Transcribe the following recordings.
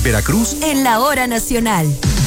Veracruz en la hora nacional.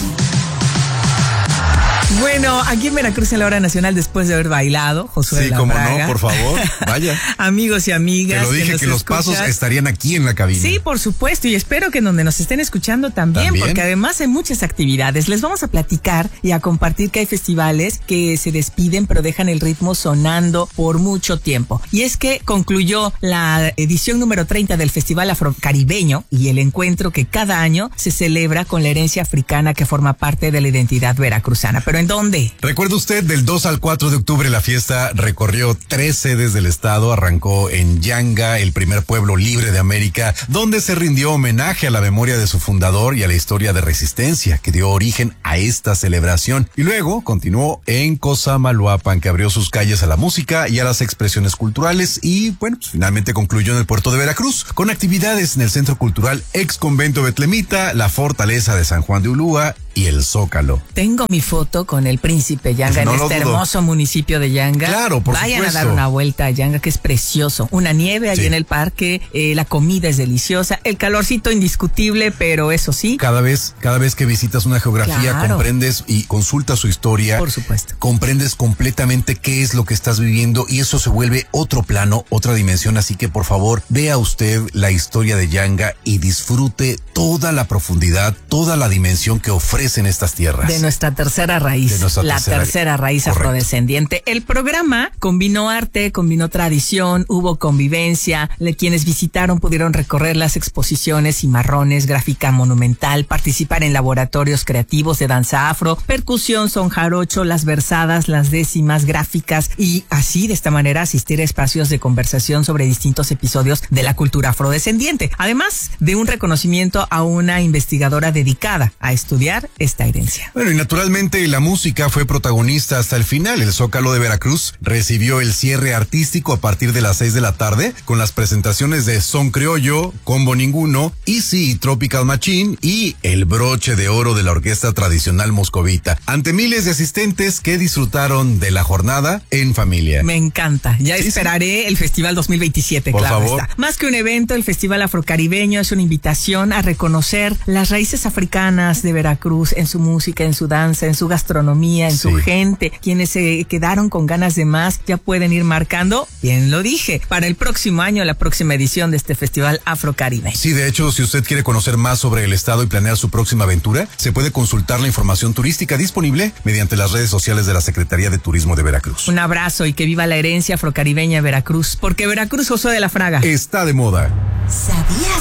Bueno, aquí en Veracruz en la hora nacional, después de haber bailado, Josué de la cómo Braga. no, por favor, vaya. Amigos y amigas. Te lo dije que los pasos estarían aquí en la cabina. Sí, por supuesto, y espero que donde nos estén escuchando también, porque además hay muchas actividades. Les vamos a platicar y a compartir que hay festivales que se despiden, pero dejan el ritmo sonando por mucho tiempo. Y es que concluyó la edición número 30 del Festival Afrocaribeño y el encuentro que cada año se celebra con la herencia africana que forma parte de la identidad veracruzana. Pero ¿en dónde? Recuerde usted, del 2 al 4 de octubre la fiesta recorrió 3 sedes del estado. Arrancó en Yanga, el primer pueblo libre de América, donde se rindió homenaje a la memoria de su fundador y a la historia de resistencia que dio origen a esta celebración. Y luego continuó en Cosamaloapan, que abrió sus calles a la música y a las expresiones culturales. Y bueno, pues finalmente concluyó en el puerto de Veracruz, con actividades en el Centro Cultural Ex Convento Betlemita, la Fortaleza de San Juan de Ulúa y el Zócalo. Tengo mi foto con el príncipe Yanga en este hermoso municipio de Yanga. Claro, por supuesto. Vayan a dar una vuelta a Yanga, que es precioso. Una nieve allí en el parque, la comida es deliciosa, el calorcito indiscutible, pero eso sí. Cada vez que visitas una geografía, comprendes y consultas su historia. Por supuesto. Comprendes completamente qué es lo que estás viviendo y eso se vuelve otro plano, otra dimensión. Así que por favor, vea usted la historia de Yanga y disfrute toda la profundidad, toda la dimensión que ofrece en estas tierras. De nuestra tercera raíz, la tercera raíz afrodescendiente. El programa combinó arte, combinó tradición, hubo convivencia. Quienes visitaron pudieron recorrer las exposiciones cimarrones, gráfica monumental, participar en laboratorios creativos de danza afro, percusión, son jarocho, las versadas, las décimas, gráficas y así de esta manera asistir a espacios de conversación sobre distintos episodios de la cultura afrodescendiente. Además de un reconocimiento a una investigadora dedicada a estudiar esta herencia. Bueno, y naturalmente la música fue protagonista hasta el final. El Zócalo de Veracruz recibió el cierre artístico a partir de las 6 de la tarde con las presentaciones de Son Criollo, Combo Ninguno, Easy y Tropical Machine y el broche de oro de la orquesta tradicional moscovita, ante miles de asistentes que disfrutaron de la jornada en familia. Me encanta. Ya esperaré el Festival 2027, por claro favor. Está. Más que un evento, el Festival Afrocaribeño es una invitación a reconocer las raíces africanas de Veracruz en su música, en su danza, en su gastronomía, en su gente. Quienes se quedaron con ganas de más ya pueden ir marcando, bien lo dije, para el próximo año, la próxima edición de este Festival Afrocaribe. Sí, de hecho, si usted quiere conocer más sobre el estado y planear su próxima aventura, se puede consultar la información turística disponible mediante las redes sociales de la Secretaría de Turismo de Veracruz. Un abrazo y que viva la herencia afrocaribeña de Veracruz, porque Veracruz, Josué de la Fraga, está de moda. ¿Sabías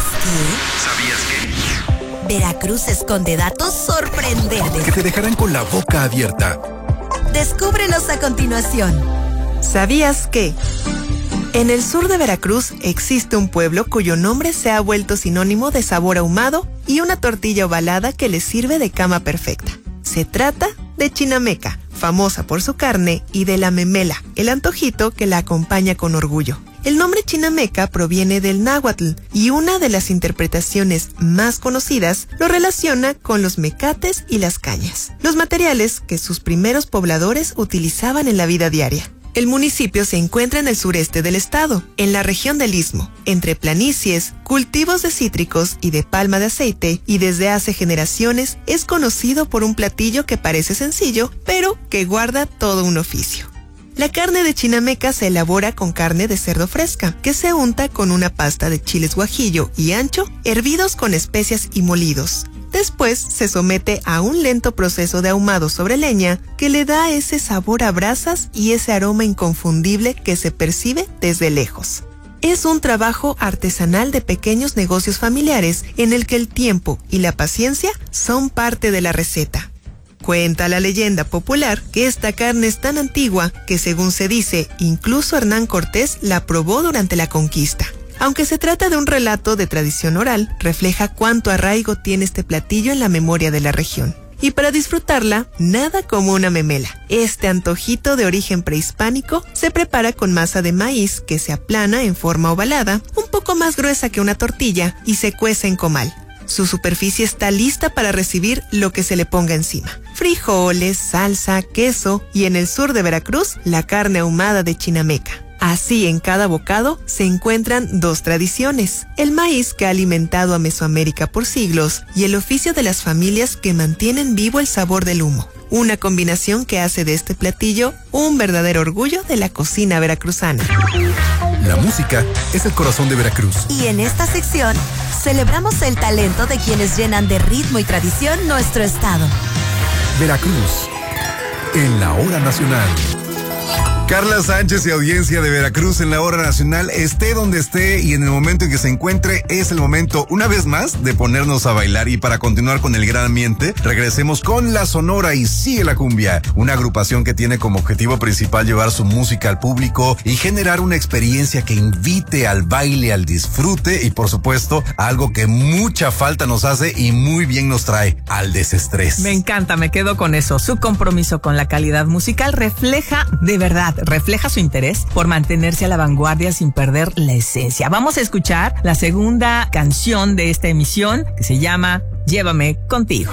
que Veracruz esconde datos sorprendentes que te dejarán con la boca abierta? Descúbrelos a continuación. ¿Sabías que en el sur de Veracruz existe un pueblo cuyo nombre se ha vuelto sinónimo de sabor ahumado y una tortilla ovalada que le sirve de cama perfecta? Se trata de Chinameca, famosa por su carne, y de la memela, el antojito que la acompaña con orgullo. El nombre Chinameca proviene del náhuatl y una de las interpretaciones más conocidas lo relaciona con los mecates y las cañas, los materiales que sus primeros pobladores utilizaban en la vida diaria. El municipio se encuentra en el sureste del estado, en la región del Istmo, entre planicies, cultivos de cítricos y de palma de aceite, y desde hace generaciones es conocido por un platillo que parece sencillo, pero que guarda todo un oficio. La carne de Chinameca se elabora con carne de cerdo fresca, que se unta con una pasta de chiles guajillo y ancho, hervidos con especias y molidos. Después se somete a un lento proceso de ahumado sobre leña que le da ese sabor a brasas y ese aroma inconfundible que se percibe desde lejos. Es un trabajo artesanal de pequeños negocios familiares en el que el tiempo y la paciencia son parte de la receta. Cuenta la leyenda popular que esta carne es tan antigua que, según se dice, incluso Hernán Cortés la probó durante la conquista. Aunque se trata de un relato de tradición oral, refleja cuánto arraigo tiene este platillo en la memoria de la región. Y para disfrutarla, nada como una memela. Este antojito de origen prehispánico se prepara con masa de maíz que se aplana en forma ovalada, un poco más gruesa que una tortilla, y se cuece en comal. Su superficie está lista para recibir lo que se le ponga encima: frijoles, salsa, queso y, en el sur de Veracruz, la carne ahumada de Chinameca. Así, en cada bocado se encuentran dos tradiciones: el maíz que ha alimentado a Mesoamérica por siglos y el oficio de las familias que mantienen vivo el sabor del humo. Una combinación que hace de este platillo un verdadero orgullo de la cocina veracruzana. La música es el corazón de Veracruz. Y en esta sección celebramos el talento de quienes llenan de ritmo y tradición nuestro estado. Veracruz, en la hora nacional. Carla Sánchez y audiencia de Veracruz en la hora nacional, esté donde esté y en el momento en que se encuentre, es el momento, una vez más, de ponernos a bailar. Y para continuar con el gran ambiente, regresemos con La Sonora y Sigue la Cumbia, una agrupación que tiene como objetivo principal llevar su música al público y generar una experiencia que invite al baile, al disfrute y, por supuesto, algo que mucha falta nos hace y muy bien nos trae, al desestrés. Me encanta, me quedo con eso. Su compromiso con la calidad musical refleja su interés por mantenerse a la vanguardia sin perder la esencia. Vamos a escuchar la segunda canción de esta emisión, que se llama Llévame contigo.